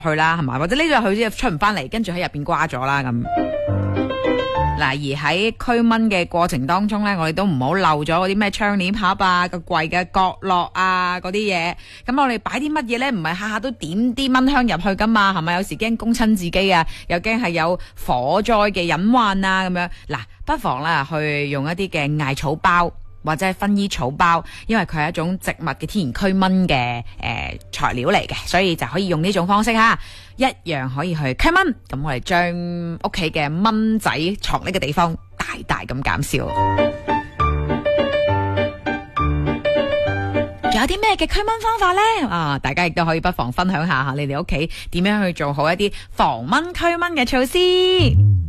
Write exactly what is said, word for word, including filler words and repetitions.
去啦，係咪？或者匿咗入去之後出唔翻嚟，跟住喺入邊瓜咗啦咁。嗱，而喺驅蚊嘅過程當中咧，我哋都唔好漏咗嗰啲咩窗簾盒啊、個櫃嘅角落啊嗰啲嘢。咁我哋擺啲乜嘢咧？唔係下下都點啲蚊香入去噶嘛，係咪？有時驚攻親自己啊，又驚係有火災嘅隱患啊，咁樣。嗱，不妨啦去用一啲嘅艾草包或者係薰衣草包，因為佢係一種植物嘅天然驅蚊嘅誒材料嚟嘅，所以就可以用呢種方式哈。一樣可以去驅蚊，咁我哋將屋企嘅蚊仔藏呢個地方大大咁減少。仲有啲咩嘅驅蚊方法呢？啊，大家亦都可以不妨分享下下你哋屋企點樣去做好一啲防蚊驅蚊嘅措施。